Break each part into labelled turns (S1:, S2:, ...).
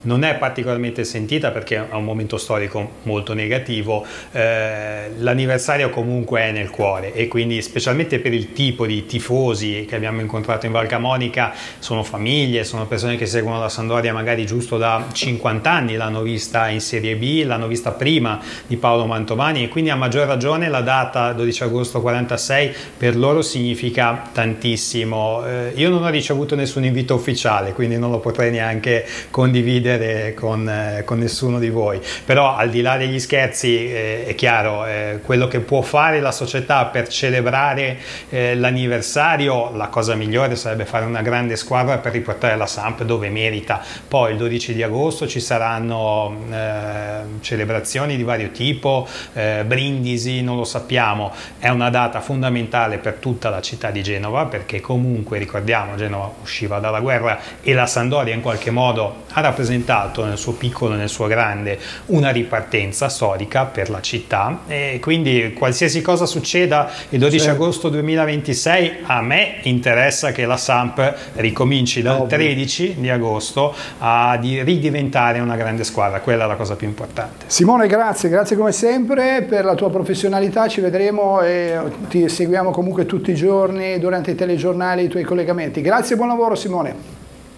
S1: Non è particolarmente sentita perché è un momento storico molto negativo, l'anniversario comunque è nel cuore e quindi specialmente per il tipo di tifosi che abbiamo incontrato in Val Camonica, sono famiglie, sono persone che seguono la Sampdoria magari giusto da 50 anni, l'hanno vista in Serie B, l'hanno vista prima di Paolo Mantovani e quindi a maggior ragione la data 12 agosto 46 per loro significa tantissimo. Io non ho ricevuto nessun invito ufficiale, quindi non lo potrei neanche condividere con nessuno di voi, però al di là degli scherzi è chiaro, quello che può fare la società per celebrare l'anniversario, la cosa migliore sarebbe fare una grande squadra per riportare la Samp dove merita. Poi il 12 di agosto ci saranno celebrazioni di vario tipo, brindisi, non lo sappiamo. È una data fondamentale per tutta la città di Genova perché comunque ricordiamo Genova usciva dalla guerra e la Sampdoria in qualche modo ha rappresentato nel suo piccolo e nel suo grande una ripartenza storica per la città e quindi qualsiasi cosa succeda il 12 agosto 2026 a me interessa che la Samp ricominci dal 13 di agosto a ridiventare una grande squadra, quella è la cosa più importante.
S2: Simone, grazie come sempre per la tua professionalità, ci vedremo e ti seguiamo comunque tutti i giorni durante i telegiornali, i tuoi collegamenti. Grazie e buon lavoro Simone.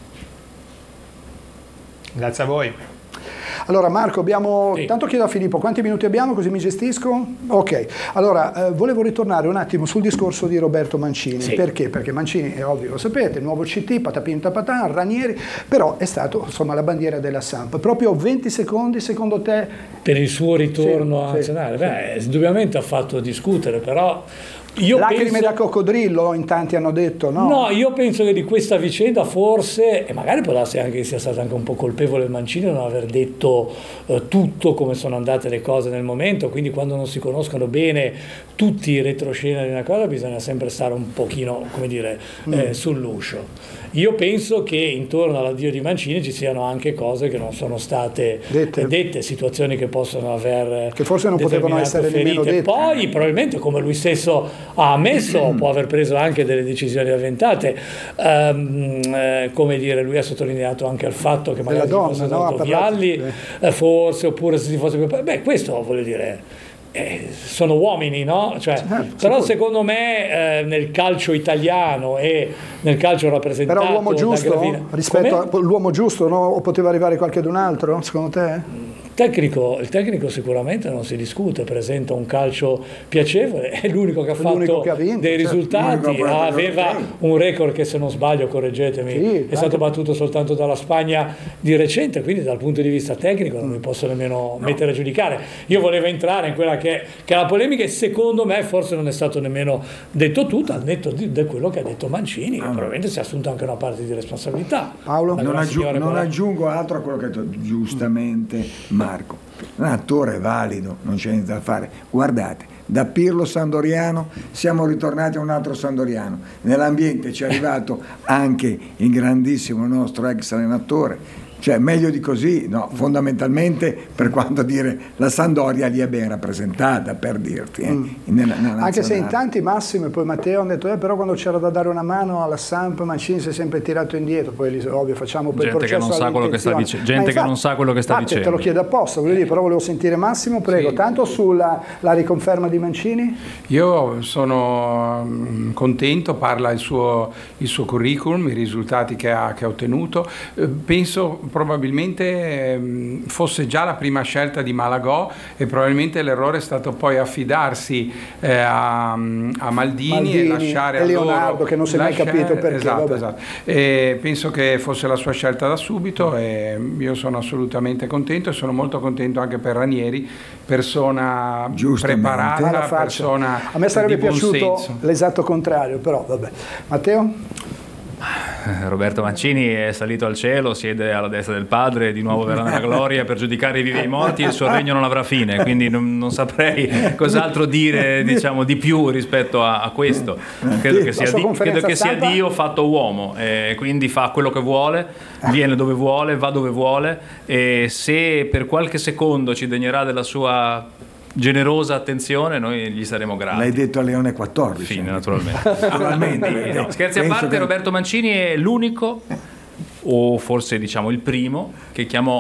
S1: Grazie a voi.
S2: Allora Marco, tanto chiedo a Filippo quanti minuti abbiamo così mi gestisco? Ok, allora volevo ritornare un attimo sul discorso di Roberto Mancini. Sì. Perché? Perché Mancini è ovvio, lo sapete, il nuovo CT, patapim tapatan, Ranieri, però è stato insomma la bandiera della Samp. Proprio 20 secondi secondo te?
S3: Per il suo ritorno a nazionale? Indubbiamente ha fatto discutere, però...
S2: Lacrime da coccodrillo, in tanti hanno detto, no?
S3: No, io penso che di questa vicenda forse, e magari può darsi anche che sia stato anche un po' colpevole il Mancini non aver detto tutto come sono andate le cose nel momento, quindi quando non si conoscono bene tutti i retroscena di una cosa bisogna sempre stare un pochino, come dire, sull'uscio. Io penso che intorno all'addio di Mancini ci siano anche cose che non sono state dette, situazioni che possono aver
S2: che forse non potevano essere nemmeno dette.
S3: Poi probabilmente, come lui stesso ha ammesso, può aver preso anche delle decisioni avventate, come dire, lui ha sottolineato anche il fatto che magari si fosse dato Vialli, forse, oppure se si fosse... questo voglio dire... sono uomini, no? Però secondo me nel calcio italiano e nel calcio rappresentato
S2: però l'uomo giusto rispetto all'uomo giusto, no? O poteva arrivare qualcun altro secondo te?
S3: Il tecnico sicuramente non si discute, presenta un calcio piacevole, è l'unico che ha fatto dei risultati, aveva un record che se non sbaglio, correggetemi, è stato battuto soltanto dalla Spagna di recente, quindi dal punto di vista tecnico non mi posso nemmeno mettere a giudicare. Io volevo entrare in quella che è la polemica e secondo me forse non è stato nemmeno detto tutto, al netto di quello che ha detto Mancini, che probabilmente si è assunto anche una parte di responsabilità.
S2: Paolo?
S4: Non aggiungo altro a quello che ha detto giustamente Marco. Un attore valido, non c'è niente da fare. Guardate, da Pirlo Sandoriano siamo ritornati a un altro Sandoriano. Nell'ambiente ci è arrivato anche il grandissimo nostro ex allenatore. Cioè meglio di così, no, fondamentalmente per quanto dire la Sampdoria lì è ben rappresentata, per dirti. Nella
S2: anche se in tanti Massimo e poi Matteo hanno detto però quando c'era da dare una mano alla Samp Mancini si è sempre tirato indietro, poi ovvio facciamo poi
S5: gente il processo che non sa quello che sta dicendo, gente che non sa quello che sta dicendo.
S2: Te lo chiedo apposta, voglio dire, però volevo sentire Massimo, prego, tanto sulla riconferma di Mancini.
S6: Io sono contento, parla il suo curriculum, i risultati che ha ottenuto, penso probabilmente fosse già la prima scelta di Malagò e probabilmente l'errore è stato poi affidarsi a Maldini e lasciare a
S2: Leonardo
S6: loro,
S2: che non si è mai capito perché.
S6: Esatto. E penso che fosse la sua scelta da subito e io sono assolutamente contento e sono molto contento anche per Ranieri, persona preparata, persona
S2: a me sarebbe
S6: di buon
S2: piaciuto
S6: senso.
S2: L'esatto contrario, però vabbè. Matteo?
S5: Roberto Mancini è salito al cielo, siede alla destra del padre, di nuovo verrà nella gloria per giudicare i vivi e i morti e il suo regno non avrà fine, quindi non saprei cos'altro dire, diciamo, di più rispetto a questo. Credo che sia Dio fatto uomo, quindi fa quello che vuole, viene dove vuole, va dove vuole e se per qualche secondo ci degnerà della sua generosa attenzione noi gli saremo grati.
S4: L'hai detto a Leone 14.
S5: Fine, naturalmente. No, scherzi a parte, Roberto Mancini è l'unico o forse diciamo il primo che chiamò